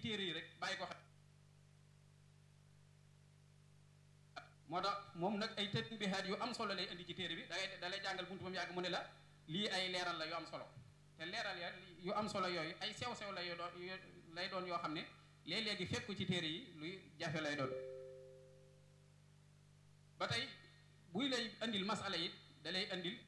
téere yi rek bàyyi ko xel moo tax moom nag ay tanbihaat yu am solo lay indi ci téere bi da lay jàngal buntu ba mu yàgg mu ne la lii ay leeral la yu am solo te leeral ya yu am solo yooyu ay sew-sew la lay doon yoo xam ne léeg-léegi fekk ci téere yi luy jafe lay doon ba tey buy lay andil masala yi da lay andil